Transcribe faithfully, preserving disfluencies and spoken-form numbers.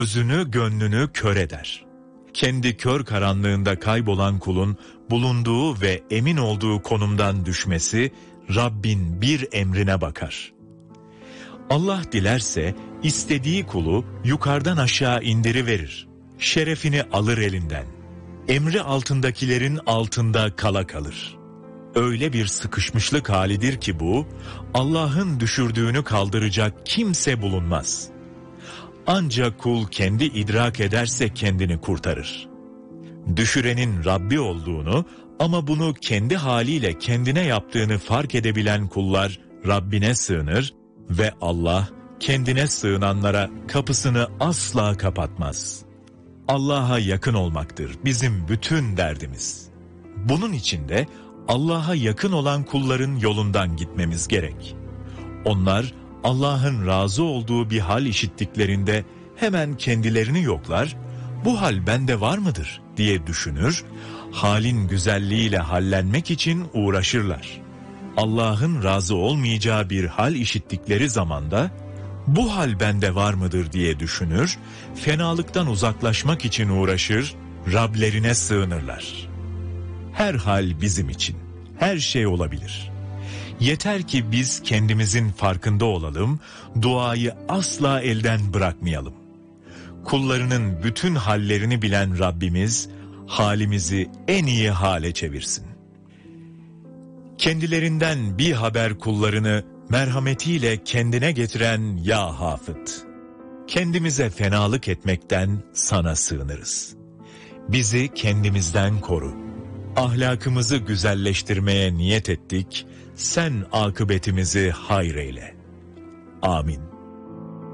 gözünü gönlünü kör eder. Kendi kör karanlığında kaybolan kulun bulunduğu ve emin olduğu konumdan düşmesi Rabbin bir emrine bakar. Allah dilerse istediği kulu yukarıdan aşağı indiriverir. Şerefini alır elinden. Emri altındakilerin altında kala kalır. Öyle bir sıkışmışlık halidir ki bu, Allah'ın düşürdüğünü kaldıracak kimse bulunmaz. Ancak kul kendi idrak ederse kendini kurtarır. Düşürenin Rabbi olduğunu ama bunu kendi haliyle kendine yaptığını fark edebilen kullar Rabbine sığınır ve Allah kendine sığınanlara kapısını asla kapatmaz. Allah'a yakın olmaktır bizim bütün derdimiz. Bunun için de Allah'a yakın olan kulların yolundan gitmemiz gerek. Onlar Allah'ın razı olduğu bir hal işittiklerinde hemen kendilerini yoklar, bu hal bende var mıdır diye düşünür, halin güzelliğiyle hallenmek için uğraşırlar. Allah'ın razı olmayacağı bir hal işittikleri zamanda, bu hal bende var mıdır diye düşünür, fenalıktan uzaklaşmak için uğraşır, Rablerine sığınırlar. Her hal bizim için, her şey olabilir. Yeter ki biz kendimizin farkında olalım, duayı asla elden bırakmayalım. Kullarının bütün hallerini bilen Rabbimiz, halimizi en iyi hale çevirsin. Kendilerinden bir haber kullarını merhametiyle kendine getiren ya Hafıt, kendimize fenalık etmekten sana sığınırız. Bizi kendimizden koru. Ahlakımızı güzelleştirmeye niyet ettik, sen akıbetimizi hayreyle. Amin.